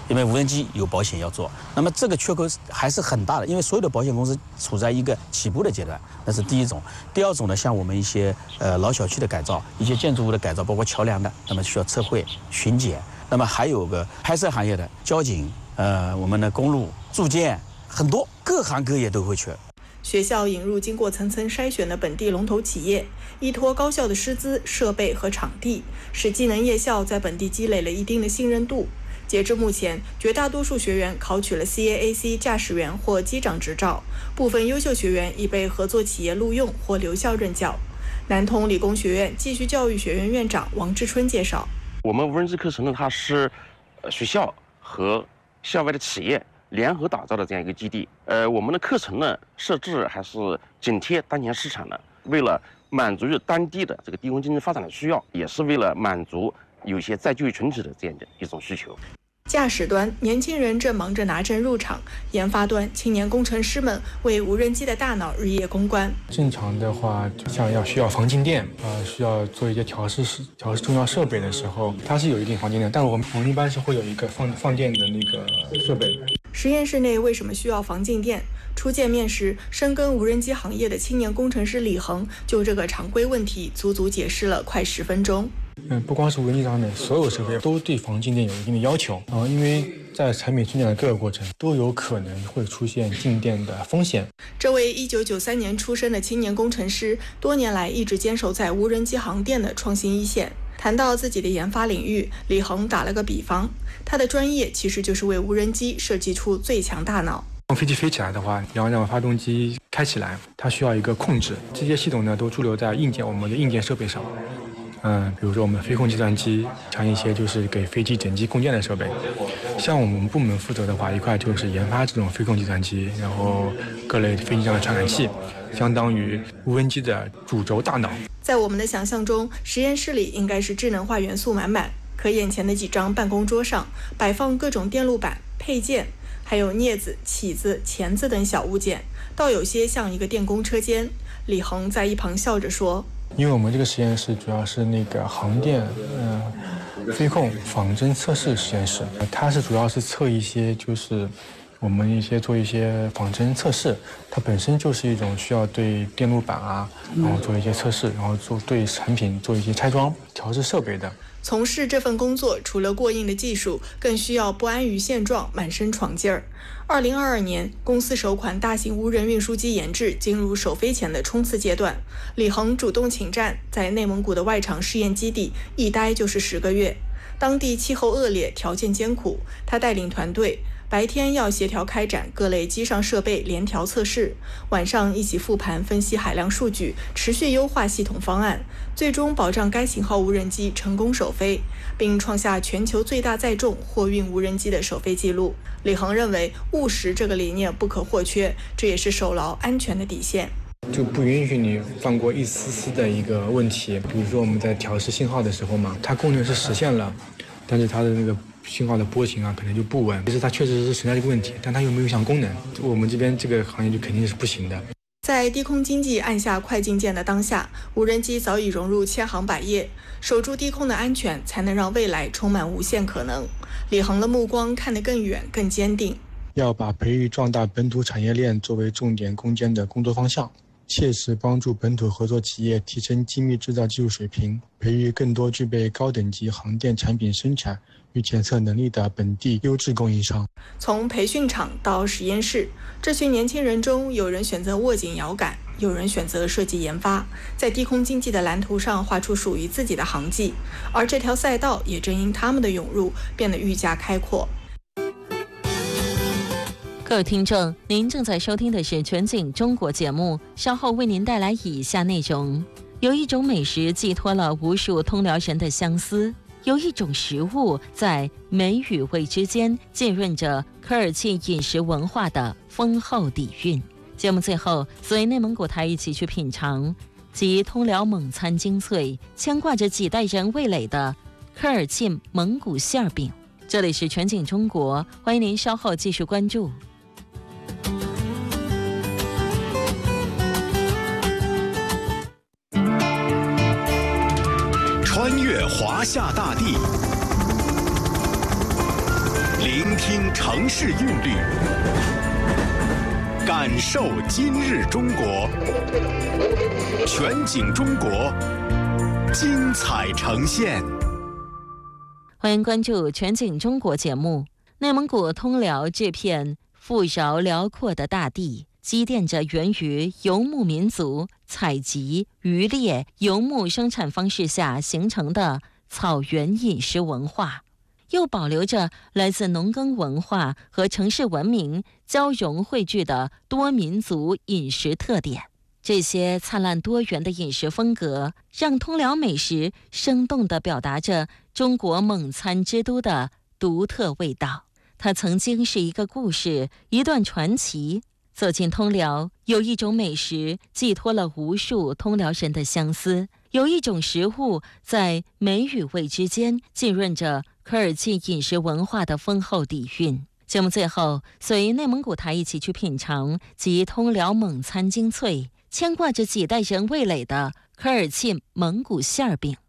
因为无人机有保险要做。那么这个缺口还是很大的，因为所有的保险公司处在一个起步的阶段，那是第一种。第二种呢，像我们一些老小区的改造，一些建筑物的改造，包括桥梁的，那么需要测绘、巡检。那么还有个拍摄行业的交警，我们的公路住建，很多各行各业都会缺。 学校引入经过层层筛选的本地龙头企业，依托高校的师资、设备和场地，使技能夜校在本地积累了一定的信任度。截至目前，绝大多数学员考取了 CAAC 驾驶员或机长执照，部分优秀学员已被合作企业录用或留校任教。南通理工学院继续教育学院院长王志春介绍， 我们无人机课程呢，它是学校和校外的企业联合打造的这样一个基地。我们的课程呢设置还是紧贴当前市场的，为了满足于当地的这个低空经济发展的需要，也是为了满足有些在就业群体的这样的一种需求。 驾驶端，年轻人正忙着拿证入场；研发端，青年工程师们为无人机的大脑日夜攻关。 正常的话，像需要防静电需要做一些调试重要设备的时候，它是有一定防静电，但我们一般是会有一个放电的那个设备。 实验室内为什么需要防静电？初见面时，深耕无人机行业的青年工程师李恒就这个常规问题足足解释了快10分钟。 不光是无人机上面，所有设备都对防静电有一定的要求因为在产品生产的各个过程都有可能会出现静电的风险。 这位1993年出生的青年工程师，多年来一直坚守在无人机航电的创新一线。谈到自己的研发领域，李恒打了个比方，他的专业其实就是为无人机设计出最强大脑。 让飞机飞起来的话，要让发动机开起来，它需要一个控制，这些系统呢都驻留在我们的硬件设备上。比如说我们的飞控计算机，像一些就是给飞机整机供电的设备。像我们部门负责的话，一块就是研发这种飞控计算机，然后各类飞机上的传感器，相当于无人机的主轴大脑。 在我们的想象中，实验室里应该是智能化元素满满，可眼前的几张办公桌上摆放各种电路板、配件，还有镊子、起子、钳子等小物件，倒有些像一个电工车间。李恒在一旁笑着说， 因为我们这个实验室主要是那个航电飞控仿真测试实验室，它是主要是测一些就是我们做一些仿真测试，它本身就是一种需要对电路板然后做一些测试，然后对产品做一些拆装调试设备的。 从事这份工作，除了过硬的技术，更需要不安于现状，满身闯劲儿。2022年，公司首款大型无人运输机研制进入首飞前的冲刺阶段。李恒主动请战，在内蒙古的外场试验基地一待就是10个月。当地气候恶劣，条件艰苦，他带领团队白天要协调开展各类机上设备联调测试，晚上一起复盘分析海量数据，持续优化系统方案，最终保障该型号无人机成功首飞，并创下全球最大载重货运无人机的首飞记录。李恒认为，务实这个理念不可或缺，这也是守牢安全的底线。 就不允许你放过一丝丝的一个问题，比如说我们在调试信号的时候嘛，它功能是实现了，但是它的那个信号的波形可能就不稳，其实它确实是存在这个问题，但它又没有项功能，我们这边这个行业就肯定是不行的。 在低空经济按下快进键的当下，无人机早已融入千行百业，守住低空的安全，才能让未来充满无限可能。李恒的目光看得更远更坚定， 要把培育壮大本土产业链作为重点攻坚的工作方向，切实帮助本土合作企业提升精密制造技术水平，培育更多具备高等级航电产品生产与检测能力的本地优质供应商。 从培训场到实验室，这群年轻人中，有人选择握紧摇杆，有人选择设计研发，在低空经济的蓝图上画出属于自己的航迹，而这条赛道也正因他们的涌入变得愈加开阔。 各位听众，您正在收听的是全景中国节目，稍后为您带来以下内容。有一种美食寄托了无数通辽人的相思，有一种食物在美与味之间浸润着科尔沁饮食文化的丰厚底蕴。节目最后，随内蒙古台一起去品尝集通辽蒙餐精粹，牵挂着几代人味蕾的科尔沁蒙古馅饼。这里是全景中国，欢迎您稍后继续关注。 穿越华夏大地， 聆听城市韵律，感受今日中国。全景中国，精彩呈现。 欢迎关注全景中国节目。内蒙古通辽这片富饶辽阔的大地，积淀着源于游牧民族采集、渔猎、游牧生产方式下形成的草原饮食文化，又保留着来自农耕文化和城市文明交融汇聚的多民族饮食特点。这些灿烂多元的饮食风格，让通辽美食生动地表达着中国蒙餐之都的独特味道。它曾经是一个故事，一段传奇。走进通辽，有一种美食寄托了无数通辽人的相思，有一种食物在美与味之间浸润着科尔沁饮食文化的丰厚底蕴。节目最后，随内蒙古台一起去品尝集通辽蒙餐精粹，牵挂着几代人味蕾的科尔沁蒙古馅儿饼。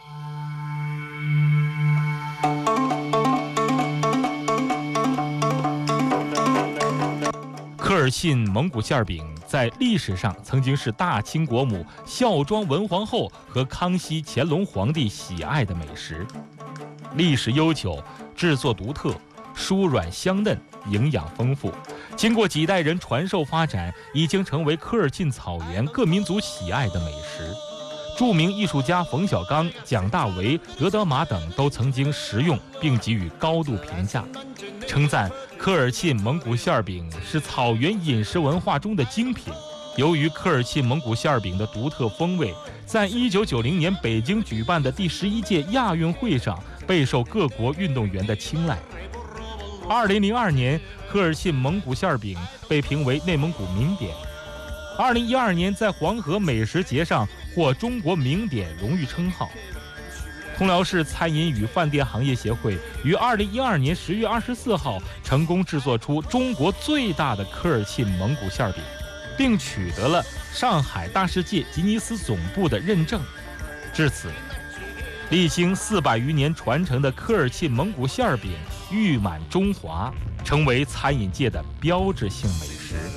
科尔沁蒙古馅饼在历史上曾经是大清国母孝庄文皇后和康熙、乾隆皇帝喜爱的美食，历史悠久，制作独特，酥软香嫩，营养丰富。经过几代人传授发展，已经成为科尔沁草原各民族喜爱的美食。著名艺术家冯小刚、蒋大为、德德玛等都曾经食用并给予高度评价，称赞科尔沁蒙古馅饼是草原饮食文化中的精品。由于科尔沁蒙古馅饼的独特风味，在1990年北京举办的第11届亚运会上备受各国运动员的青睐。2002年，科尔沁蒙古馅饼被评为内蒙古名点。2012年，在黄河美食节上获中国名点荣誉称号。通辽市餐饮与饭店行业协会于2012年10月24号成功制作出中国最大的科尔沁蒙古馅饼，并取得了上海大世界吉尼斯总部的认证。至此，历经400余年传承的科尔沁蒙古馅饼誉满中华，成为餐饮界的标志性美食。